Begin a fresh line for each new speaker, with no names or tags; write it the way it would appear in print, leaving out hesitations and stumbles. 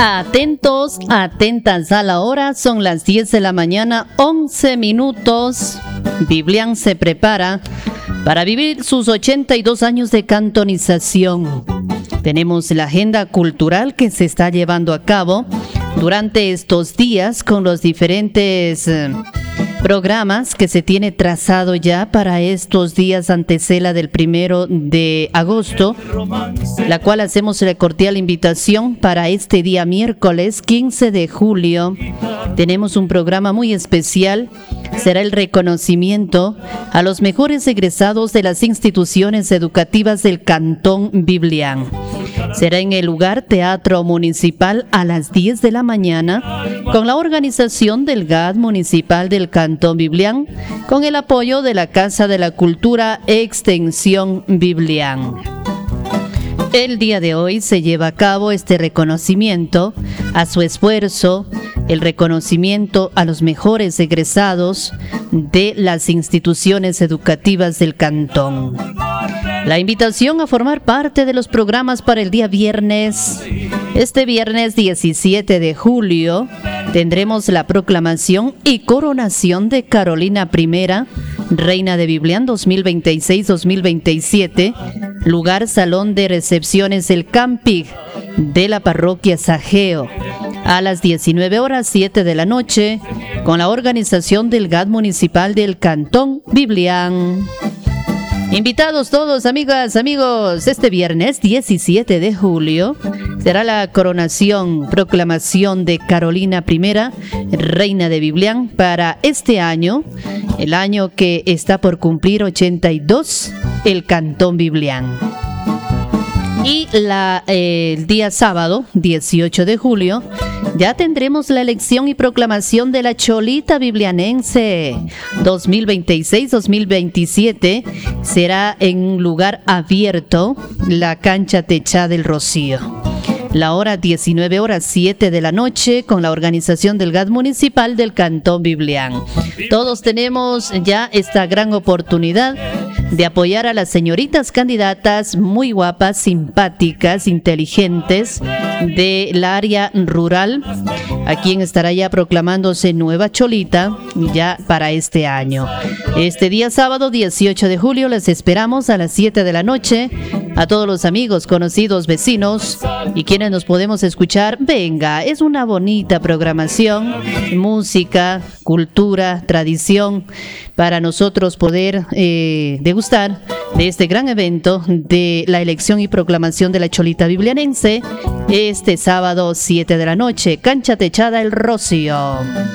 Atentos, atentas a la hora, son las 10 de la mañana, 11 minutos. Biblian se prepara para vivir sus 82 años de cantonización. Tenemos la agenda cultural que se está llevando a cabo durante estos días con los diferentes programas que se tiene trazado ya para estos días antesala del 1 de agosto, la cual hacemos la cordial invitación para este día miércoles 15 de julio. Tenemos un programa muy especial, será el reconocimiento a los mejores egresados de las instituciones educativas del Cantón Biblián. Será en el lugar Teatro Municipal a las 10 de la mañana, con la organización del GAD Municipal del Cantón Biblián, con el apoyo de la Casa de la Cultura Extensión Biblián. El día de hoy se lleva a cabo este reconocimiento a su esfuerzo, el reconocimiento a los mejores egresados de las instituciones educativas del cantón. La invitación a formar parte de los programas para el día viernes. Este viernes 17 de julio tendremos la proclamación y coronación de Carolina I, Reina de Biblián 2026-2027, lugar Salón de Recepciones El Campig de la Parroquia Sajeo, a las 19 horas 7 de la noche, con la organización del GAD Municipal del Cantón Biblián. Invitados todos, amigas, amigos, este viernes 17 de julio será la coronación, proclamación de Carolina I, Reina de Biblián, para este año, el año que está por cumplir 82, el Cantón Biblián. Y el día sábado, 18 de julio, ya tendremos la elección y proclamación de la Cholita Biblianense 2026-2027. Será en un lugar abierto, la cancha techada del Rocío. La hora 19 horas 7 de la noche, con la organización del GAD Municipal del Cantón Biblián. Todos tenemos ya esta gran oportunidad de apoyar a las señoritas candidatas muy guapas, simpáticas, inteligentes del área rural, a quien estará ya proclamándose nueva Cholita ya para este año. Este día sábado 18 de julio les esperamos a las 7 de la noche. A todos los amigos, conocidos, vecinos y quienes nos podemos escuchar, venga, es una bonita programación, música, cultura, tradición, para nosotros poder degustar de este gran evento de la elección y proclamación de la Cholita Biblianense este sábado 7 de la noche, cancha techada El Rocío.